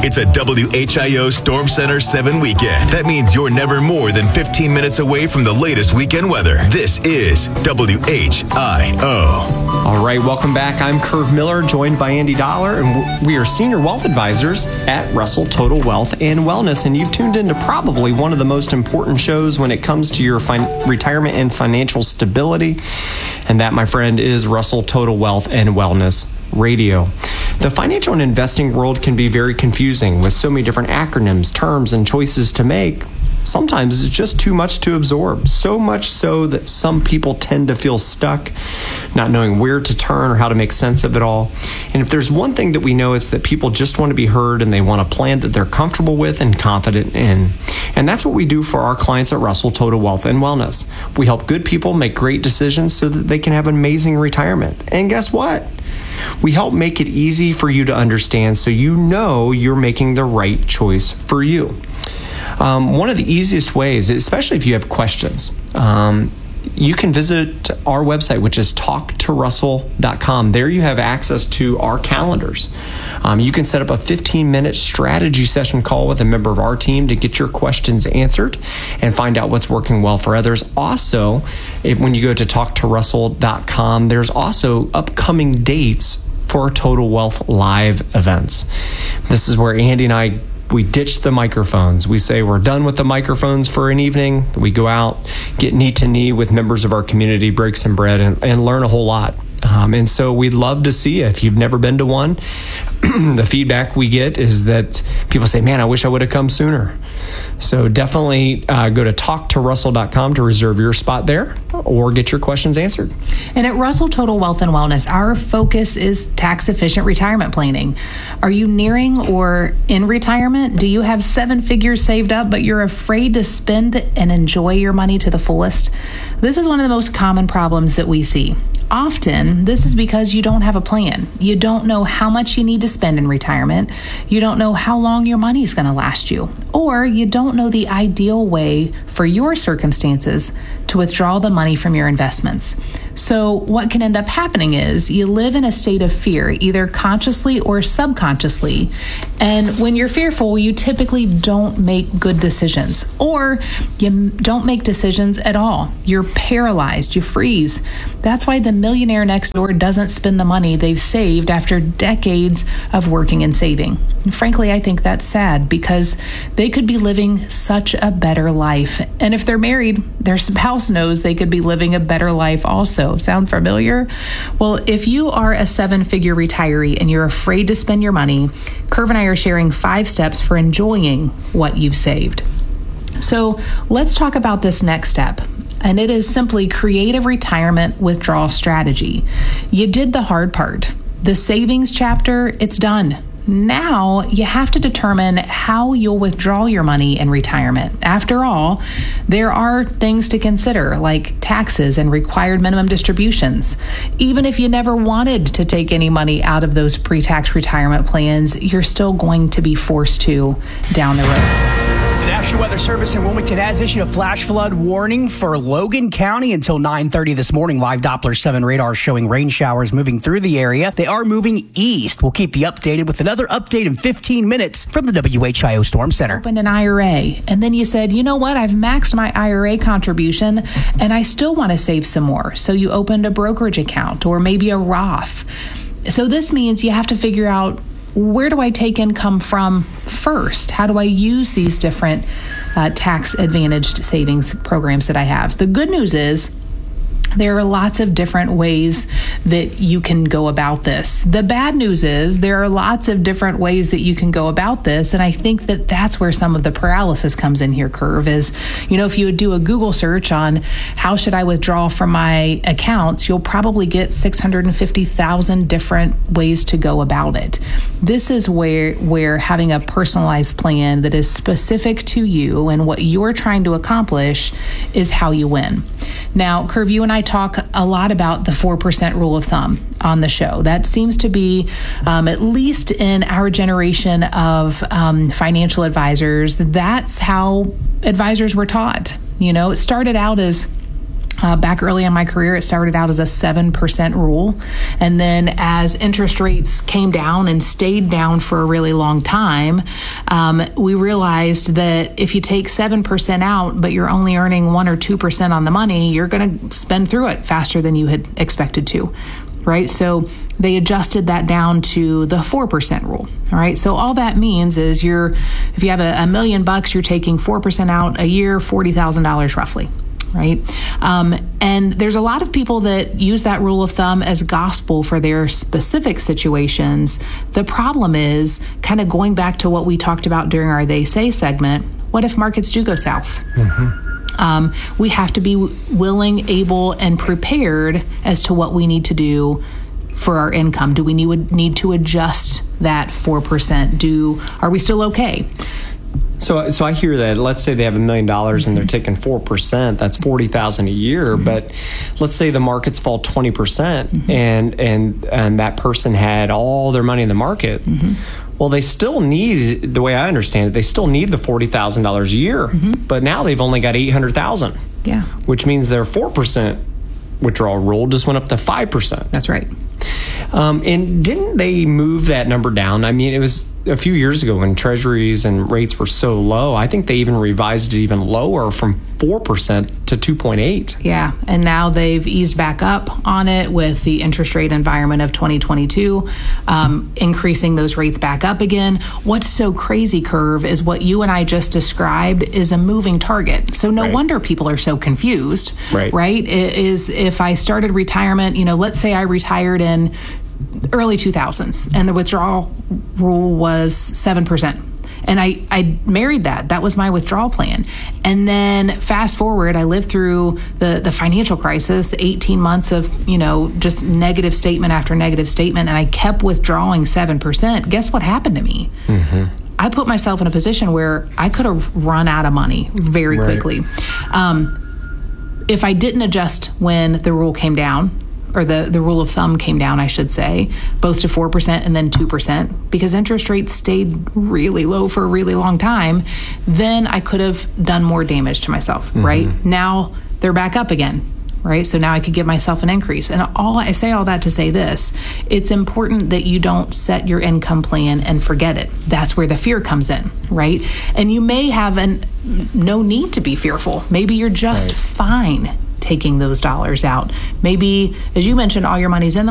It's a WHIO Storm Center 7 weekend. That means you're never more than 15 minutes away from the latest weekend weather. This is WHIO. All right, welcome back. I'm Curve Miller, joined by Andy Dollar, and we are Senior Wealth Advisors at Russell Total Wealth and Wellness. And you've tuned into probably one of the most important shows when it comes to your retirement and financial stability. And that, my friend, is Russell Total Wealth and Wellness Radio. The financial and investing world can be very confusing with so many different acronyms, terms, and choices to make. Sometimes it's just too much to absorb, so much so that some people tend to feel stuck, not knowing where to turn or how to make sense of it all. And if there's one thing that we know, it's that people just want to be heard and they want a plan that they're comfortable with and confident in. And that's what we do for our clients at Russell Total Wealth and Wellness. We help good people make great decisions so that they can have an amazing retirement. And guess what? We help make it easy for you to understand so you know you're making the right choice for you. One of the easiest ways, especially if you have questions, you can visit our website, which is talktorussell.com. There you have access to our calendars. You can set up a 15-minute strategy session call with a member of our team to get your questions answered and find out what's working well for others. Also, when you go to talktorussell.com, there's also upcoming dates for our Total Wealth Live events. This is where Andy and we ditch the microphones. We say we're done with the microphones for an evening. We go out, get knee to knee with members of our community, break some bread, and learn a whole lot. And so we'd love to see you. If you've never been to one, the feedback we get is that people say, man, I wish I would have come sooner. So definitely go to talktorussell.com to reserve your spot there or get your questions answered. And at Russell Total Wealth and Wellness, our focus is tax-efficient retirement planning. Are you nearing or in retirement? Do you have 7 figures saved up, but you're afraid to spend and enjoy your money to the fullest? This is one of the most common problems that we see. Often, this is because you don't have a plan. You don't know how much you need to spend in retirement. You don't know how long your money is going to last you. Or you don't know the ideal way for your circumstances to withdraw the money from your investments. So what can end up happening is you live in a state of fear, either consciously or subconsciously. And when you're fearful, you typically don't make good decisions, or you don't make decisions at all. You're paralyzed, you freeze. That's why the millionaire next door doesn't spend the money they've saved after decades of working and saving. And frankly, I think that's sad because they could be living such a better life. And if they're married, their spouse knows they could be living a better life also. Sound familiar? Well, if you are a 7-figure retiree and you're afraid to spend your money, Curve and I are sharing 5 steps for enjoying what you've saved. So let's talk about this next step. And it is simply create a retirement withdrawal strategy. You did the hard part. The savings chapter, it's done. Now you have to determine how you'll withdraw your money in retirement. After all, there are things to consider like taxes and required minimum distributions. Even if you never wanted to take any money out of those pre-tax retirement plans, you're still going to be forced to down the road. The National Weather Service in Wilmington has issued a flash flood warning for Logan County until 9:30 this morning. Live Doppler 7 radar showing rain showers moving through the area. They are moving east. We'll keep you updated with another update in 15 minutes from the WHIO Storm Center. Opened an IRA, and then you said, you know what, I've maxed my IRA contribution, and I still want to save some more. So you opened a brokerage account or maybe a Roth. So this means you have to figure out, where do I take income from first? How do I use these different tax-advantaged savings programs that I have? The good news is there are lots of different ways that you can go about this. The bad news is there are lots of different ways that you can go about this, and I think that that's where some of the paralysis comes in here, Curve, is, you know, if you would do a Google search on how should I withdraw from my accounts, you'll probably get 650,000 different ways to go about it. This is where having a personalized plan that is specific to you and what you're trying to accomplish is how you win. Now, Curve, you and I talk a lot about the 4% rule of thumb on the show. That seems to be, at least in our generation of financial advisors, that's how advisors were taught. You know, it started out as Back early in my career, it started out as a 7% rule. And then as interest rates came down and stayed down for a really long time, we realized that if you take 7% out, but you're only earning 1 or 2% on the money, you're going to spend through it faster than you had expected to. Right? So they adjusted that down to the 4% rule. All right. So all that means is if you have $1 million, you're taking 4% out a year, $40,000 roughly. Right. And there's a lot of people that use that rule of thumb as gospel for their specific situations. The problem is kind of going back to what we talked about during our They Say segment. What if markets do go south? Mm-hmm. We have to be willing, able, and prepared as to what we need to do for our income. Do we need to adjust that 4%? Are we still okay? So I hear that. Let's say they have $1 million and they're taking 4%. That's $40,000 a year. Mm-hmm. But let's say the markets fall 20%, mm-hmm. and that person had all their money in the market. Mm-hmm. Well, they still need, the way I understand it, they still need the $40,000 a year. Mm-hmm. But now they've only got $800,000. Yeah, which means their 4% withdrawal rule just went up to 5%. That's right. And didn't they move that number down? I mean, it was a few years ago when treasuries and rates were so low. I think they even revised it even lower from 4% to 2.8. Yeah, and now they've eased back up on it with the interest rate environment of 2022, increasing those rates back up again. What's so crazy, Curve, is what you and I just described is a moving target. So no wonder people are so confused, right? It is, if I started retirement, let's say I retired in early 2000s and the withdrawal rule was 7%. And I married that. That was my withdrawal plan. And then fast forward, I lived through the financial crisis, 18 months of, just negative statement after negative statement. And I kept withdrawing 7%. Guess what happened to me? Mm-hmm. I put myself in a position where I could have run out of money very quickly. If I didn't adjust when the rule came down, or the rule of thumb came down, I should say, both to 4% and then 2%, because interest rates stayed really low for a really long time, then I could have done more damage to myself, mm-hmm. right? Now they're back up again, right? So now I could give myself an increase. And I say all that to say this: it's important that you don't set your income plan and forget it. That's where the fear comes in, right? And you may have no need to be fearful. Maybe you're just fine taking those dollars out. Maybe, as you mentioned, all your money's in the